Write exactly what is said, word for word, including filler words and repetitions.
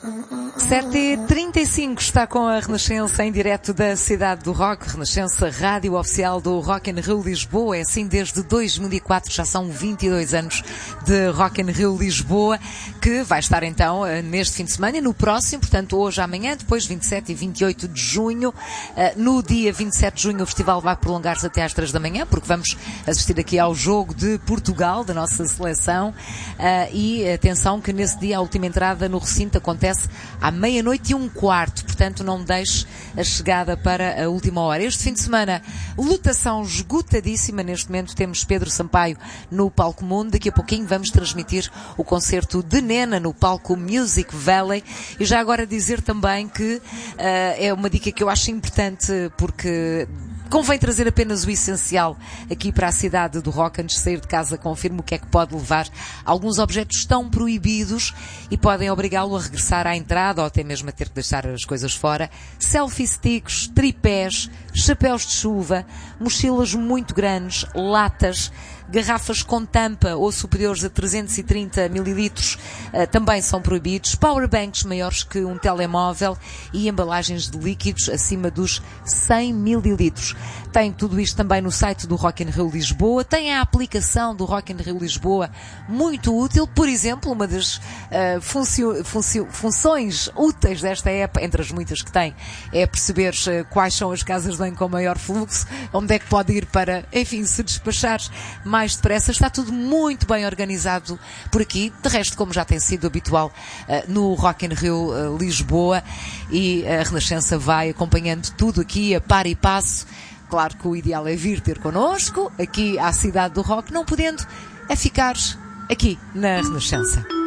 sete e trinta e cinco está com a Renascença em direto da cidade do rock. Renascença, rádio oficial do Rock in Rio Lisboa. É assim desde dois mil e quatro, já são vinte e dois anos de Rock in Rio Lisboa, que vai estar então neste fim de semana e no próximo, portanto hoje, amanhã, depois vinte e sete e vinte e oito de junho. No dia vinte e sete de junho o festival vai prolongar-se até às três da manhã, porque vamos assistir aqui ao jogo de Portugal, da nossa seleção. E atenção que nesse dia a última entrada no recinto acontece à meia-noite e um quarto, portanto não deixe a chegada para a última hora. Este fim de semana, lotação esgotadíssima. Neste momento temos Pedro Sampaio no Palco Mundo. Daqui a pouquinho vamos transmitir o concerto de Nena no Palco Music Valley. E já agora dizer também que uh, é uma dica que eu acho importante, porque convém trazer apenas o essencial aqui para a cidade do rock. Antes de sair de casa, confirme o que é que pode levar. Alguns objetos estão proibidos e podem obrigá-lo a regressar à entrada ou até mesmo a ter que deixar as coisas fora. Selfie sticks, tripés, chapéus de chuva, mochilas muito grandes, latas, garrafas com tampa ou superiores a trezentos e trinta mililitros uh, também são proibidos. Powerbanks maiores que um telemóvel e embalagens de líquidos acima dos cem mililitros. Tem tudo isto também no site do Rock in Rio Lisboa. Tem a aplicação do Rock in Rio Lisboa, muito útil. Por exemplo, uma das uh, funcio- funcio- funções úteis desta app, entre as muitas que tem, é perceber uh, quais são as casas de banho com maior fluxo, onde é que pode ir para, enfim, se despachar mais mais depressa. Está tudo muito bem organizado por aqui, de resto, como já tem sido habitual uh, no Rock in Rio uh, Lisboa, e a Renascença vai acompanhando tudo aqui a par e passo. Claro que o ideal é vir ter connosco aqui à cidade do rock, não podendo é ficar aqui na Renascença.